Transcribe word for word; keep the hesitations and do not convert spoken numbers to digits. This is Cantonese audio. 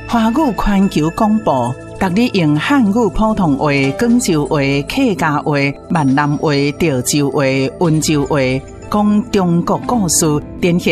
华语环球广播，逐日用汉语普通话、广州话、客家话、闽南话、潮州话、温州话，讲中国故事，展现